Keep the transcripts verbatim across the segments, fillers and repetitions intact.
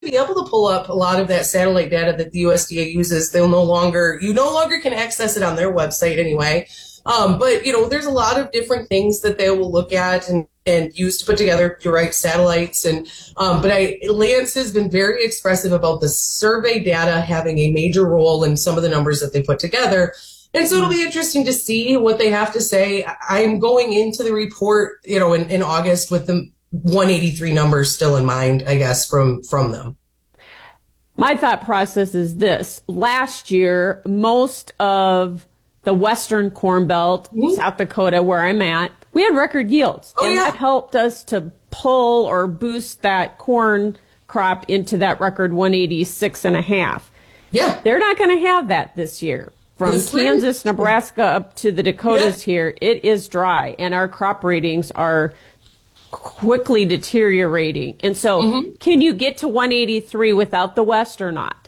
be able to pull up a lot of that satellite data that the U S D A uses. They'll no longer, you no longer can access it on their website anyway. Um, but, you know, there's a lot of different things that they will look at and, and use to put together, you're right, satellites. And, um, but I, Lance has been very expressive about the survey data having a major role in some of the numbers that they put together. And so it'll be interesting to see what they have to say. I'm going into the report, you know, in, in August with the one eighty-three numbers still in mind, I guess, from, from them. My thought process is this. Last year, most of the Western Corn Belt, mm-hmm. South Dakota, where I'm at, we had record yields. Oh, and yeah. that helped us to pull or boost that corn crop into that record one eighty-six and a half. Yeah. They're not going to have that this year. From this Kansas, spring? Nebraska up to the Dakotas yeah. here, it is dry, and our crop ratings are quickly deteriorating. And so mm-hmm. can you get to one eighty-three without the West or not?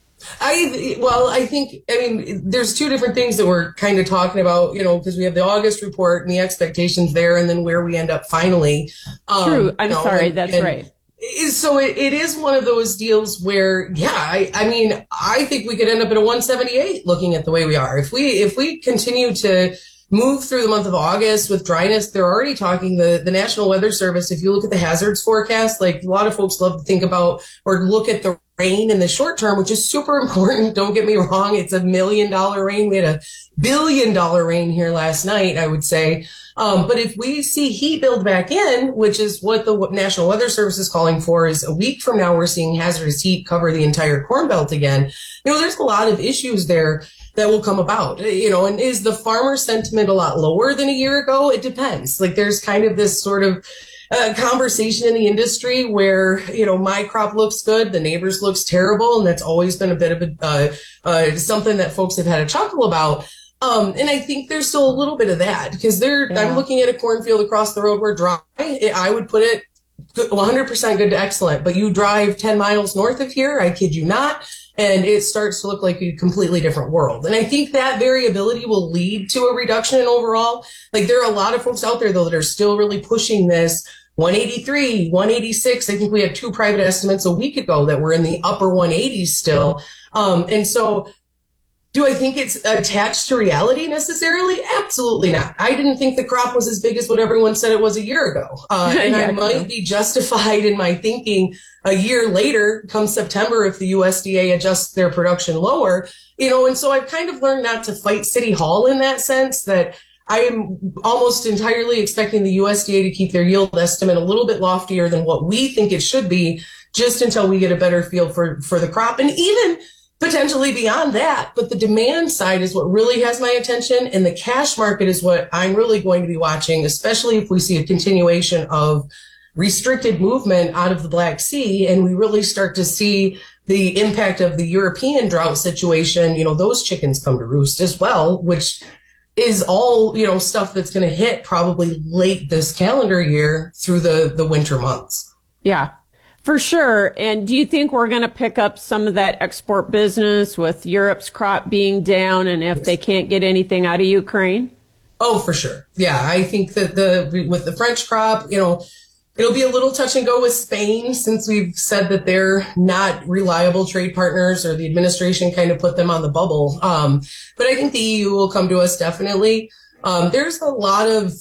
I, well, I think, I mean, there's two different things that we're kind of talking about, you know, because we have the August report and the expectations there, and then where we end up finally. Um, True. I'm you know, sorry. and, that's and right. So it, it is one of those deals where, yeah, I, I mean, I think we could end up at a one seventy-eight looking at the way we are. If we, if we continue to move through the month of August with dryness, they're already talking, the, the National Weather Service, if you look at the hazards forecast, like a lot of folks love to think about or look at the rain in the short term, which is super important. Don't get me wrong. It's a million dollar rain. We had a billion dollar rain here last night, I would say. Um, but if we see heat build back in, which is what the National Weather Service is calling for, is a week from now, we're seeing hazardous heat cover the entire Corn Belt again. You know, there's a lot of issues there that will come about, you know, and is the farmer sentiment a lot lower than a year ago? It depends. Like there's kind of this sort of uh, conversation in the industry where, you know, my crop looks good, the neighbor's looks terrible. And that's always been a bit of a, uh, uh, something that folks have had a chuckle about. Um, and I think there's still a little bit of that because they're, yeah. I'm looking at a cornfield across the road where dry, I would put it one hundred percent good to excellent, but you drive ten miles north of here, I kid you not, and it starts to look like a completely different world. And I think that variability will lead to a reduction in overall. Like there are a lot of folks out there though that are still really pushing this one eighty-three, one eighty-six. I think we had two private estimates a week ago that were in the upper one eighties still. Um, and so do I think it's attached to reality necessarily? Absolutely not. I didn't think the crop was as big as what everyone said it was a year ago. Uh, and yeah, I might be justified in my thinking a year later, come September, if the U S D A adjusts their production lower, you know, and so I've kind of learned not to fight City Hall in that sense, that I am almost entirely expecting the U S D A to keep their yield estimate a little bit loftier than what we think it should be, just until we get a better feel for, for the crop. And even potentially beyond that, but the demand side is what really has my attention, and the cash market is what I'm really going to be watching, especially if we see a continuation of restricted movement out of the Black Sea and we really start to see the impact of the European drought situation. You know, those chickens come to roost as well, which is all, you know, stuff that's going to hit probably late this calendar year through the, the winter months. Yeah. For sure. And do you think we're going to pick up some of that export business with Europe's crop being down and if they can't get anything out of Ukraine? Oh, for sure. Yeah, I think that the with the French crop, you know, it'll be a little touch and go with Spain since we've said that they're not reliable trade partners, or the administration kind of put them on the bubble. Um, but I think the E U will come to us definitely. Um, there's a lot of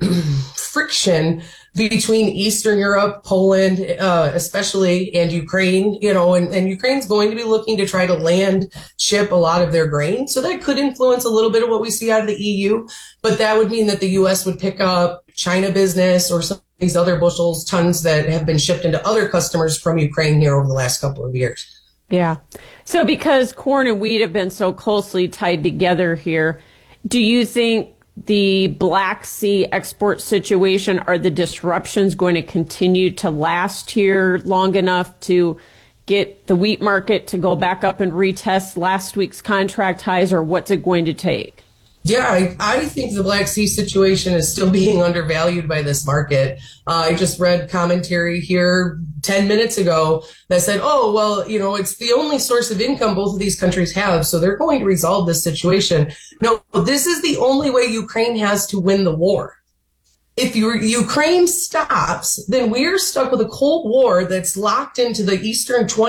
friction between Eastern Europe, Poland, uh, especially, and Ukraine, you know, and, and Ukraine's going to be looking to try to land ship a lot of their grain. So that could influence a little bit of what we see out of the E U, but that would mean that the U S would pick up China business or some of these other bushels, tons that have been shipped into other customers from Ukraine here over the last couple of years. Yeah. So because corn and wheat have been so closely tied together here, do you think the Black Sea export situation, are the disruptions going to continue to last here long enough to get the wheat market to go back up and retest last week's contract highs, or what's it going to take? Yeah, I, I think the Black Sea situation is still being undervalued by this market. Uh, I just read commentary here ten minutes ago that said, oh, well, you know, it's the only source of income both of these countries have, so they're going to resolve this situation. No, this is the only way Ukraine has to win the war. if your Ukraine stops, then we're stuck with a Cold War that's locked into the eastern